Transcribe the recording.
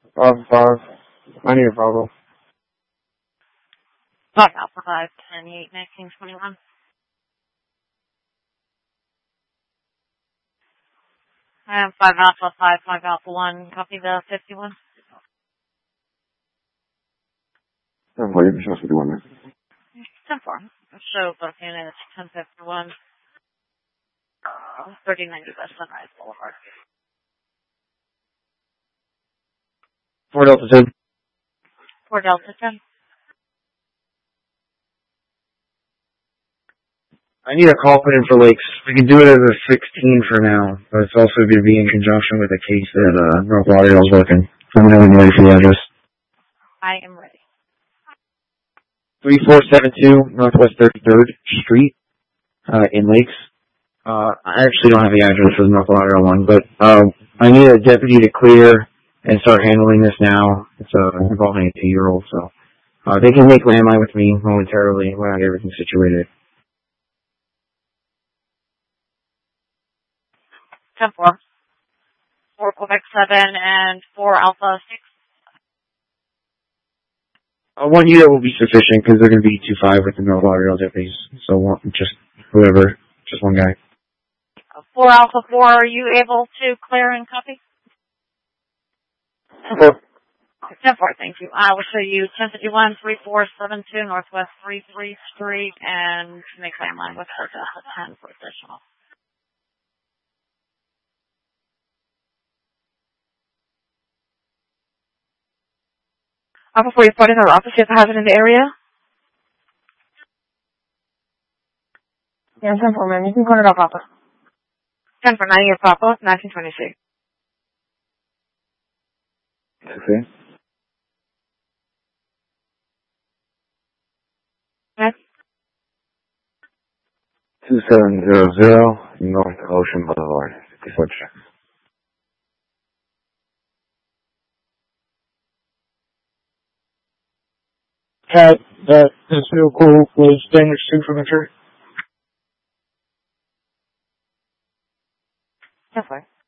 5. I need a Bravo. Five Alpha 5, 10, 8, 19, 21. I am 5 Alpha 5, 5 Alpha 1. Copy the 51. 10-4, you can show us 51 there. 10-4. Show both units 1051. 3090 West Sunrise Boulevard. 4 Delta 10. 4 Delta 10. I need a call put in for Lakes. We can do it as a 16 for now, but it's also going to be in conjunction with a case that North Lauderdale's working. Let me know when you're ready for the address. I am ready. 3472 Northwest 33rd Street in Lakes. I actually don't have the address for the North Lauderdale one, but I need a deputy to clear and start handling this now. It's involving a 2-year-old, so they can make landline with me momentarily when I get everything situated. 10-4. 4 Quebec 7 and 4 Alpha 6. 1 unit will be sufficient because they're going to be 2-5 with the North Lauderdale deputies, so just whoever, just one guy. 4 Alpha 4, are you able to clear and copy? 10-4. 10-4, thank you. I will show you 1051, 3472 Northwest 33 Street and make landline with 4 Delta 10 for additional. Before you start in our office, you have a hazard in the area? Yeah, 10-4, man. You can call it off, Papa. 10-4, 9 year Papa, 1926. Okay. Okay. 2700 North Ocean Boulevard, 54 checks. Cat, this vehicle was damaged to furniture. 10-4.